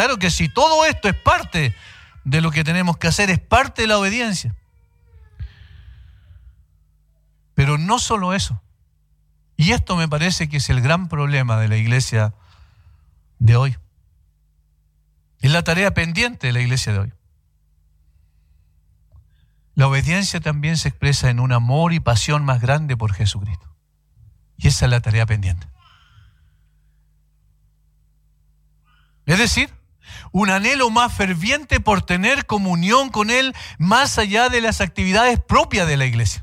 Claro que sí, todo esto es parte de lo que tenemos que hacer, es parte de la obediencia. Pero no solo eso. Y esto me parece que es el gran problema de la iglesia de hoy. Es la tarea pendiente de la iglesia de hoy. La obediencia también se expresa en un amor y pasión más grande por Jesucristo. Y esa es la tarea pendiente. Es decir, un anhelo más ferviente por tener comunión con Él más allá de las actividades propias de la iglesia.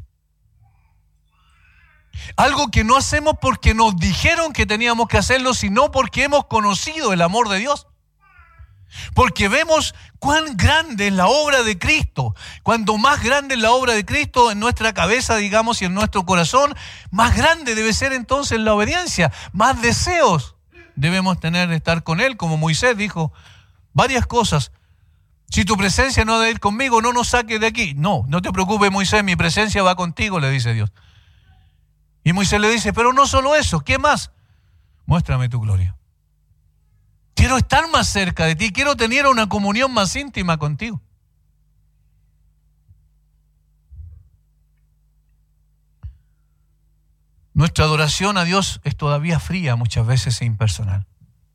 Algo que no hacemos porque nos dijeron que teníamos que hacerlo, sino porque hemos conocido el amor de Dios. Porque vemos cuán grande es la obra de Cristo. Cuanto más grande es la obra de Cristo en nuestra cabeza, digamos, y en nuestro corazón, más grande debe ser entonces la obediencia. Más deseos debemos tener de estar con Él, como Moisés dijo varias cosas. Si tu presencia no debe ir conmigo, no nos saques de aquí. No te preocupes, Moisés, mi presencia va contigo, le dice Dios. Y Moisés le dice, pero no solo eso, ¿qué más? Muéstrame tu gloria. Quiero estar más cerca de ti, quiero tener una comunión más íntima contigo. Nuestra adoración a Dios es todavía fría, muchas veces e impersonal.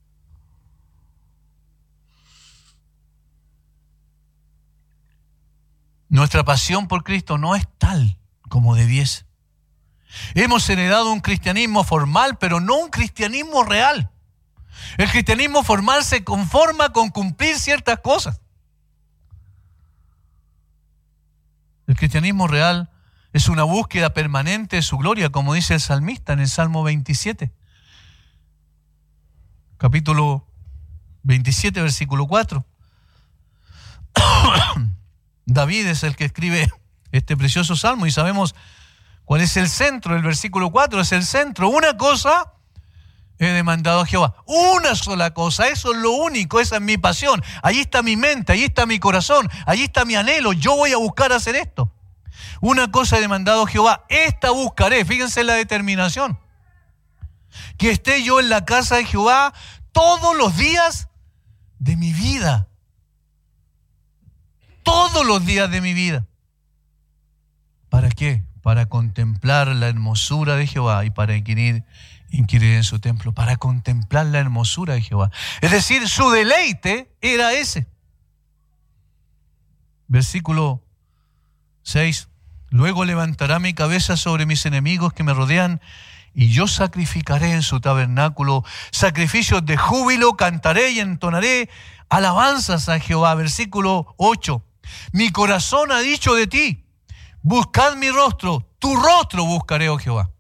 Nuestra pasión por Cristo no es tal como debiese. Hemos heredado un cristianismo formal, pero no un cristianismo real. El cristianismo formal se conforma con cumplir ciertas cosas. El cristianismo real es una búsqueda permanente de su gloria, como dice el salmista en el Salmo 27. Capítulo 27, versículo 4. David es el que escribe este precioso salmo y sabemos cuál es el centro. El versículo 4 es el centro. Una cosa he demandado a Jehová. Una sola cosa, eso es lo único, esa es mi pasión. Allí está mi mente, allí está mi corazón, allí está mi anhelo. Yo voy a buscar hacer esto. Una cosa he demandado a Jehová, esta buscaré. Fíjense la determinación. Que esté yo en la casa de Jehová todos los días de mi vida. Todos los días de mi vida. ¿Para qué? Para contemplar la hermosura de Jehová y para inquirir en su templo, para contemplar la hermosura de Jehová. Es decir, su deleite era ese. Versículo 6. Luego levantará mi cabeza sobre mis enemigos que me rodean y yo sacrificaré en su tabernáculo sacrificios de júbilo, cantaré y entonaré alabanzas a Jehová. Versículo 8. Mi corazón ha dicho de ti, buscad mi rostro, tu rostro buscaré, oh Jehová.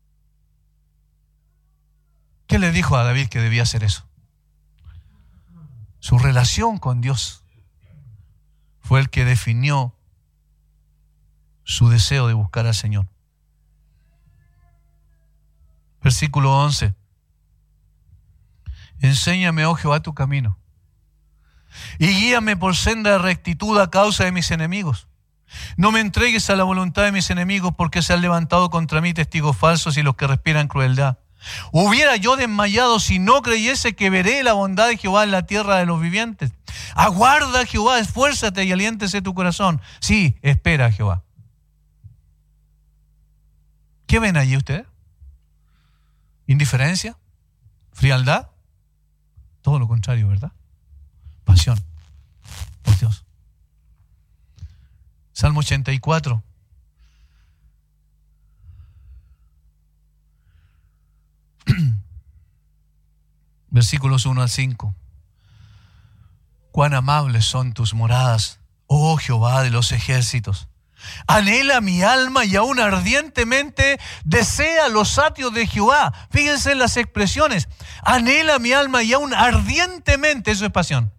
¿Qué le dijo a David que debía hacer eso? Su relación con Dios fue el que definió su deseo de buscar al Señor. Versículo 11. Enséñame, oh Jehová, tu camino y guíame por senda de rectitud a causa de mis enemigos. No me entregues a la voluntad de mis enemigos, porque se han levantado contra mí testigos falsos y los que respiran crueldad. Hubiera yo desmayado si no creyese que veré la bondad de Jehová en la tierra de los vivientes. Aguarda a Jehová, esfuérzate y aliéntese tu corazón. Sí, espera a Jehová. ¿Qué ven allí ustedes? ¿Indiferencia? ¿Frialdad? Todo lo contrario, ¿verdad? Pasión por Dios. Salmo 84. Versículos 1 al 5. Cuán amables son tus moradas, oh Jehová de los ejércitos. Anhela mi alma y aún ardientemente desea los atrios de Jehová. Fíjense en las expresiones. Anhela mi alma y aún ardientemente, eso es pasión.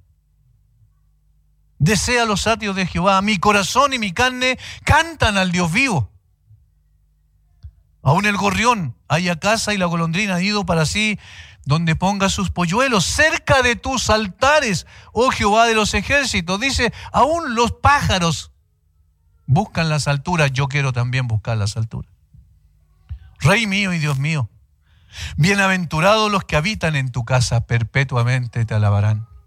Desea los atrios de Jehová. Mi corazón y mi carne cantan al Dios vivo. Aún el gorrión halla casa y la golondrina ha ido para sí donde ponga sus polluelos. Cerca de tus altares, oh Jehová de los ejércitos. Dice, aún los pájaros buscan las alturas. Yo quiero también buscar las alturas. Rey mío y Dios mío, bienaventurados los que habitan en tu casa, perpetuamente te alabarán.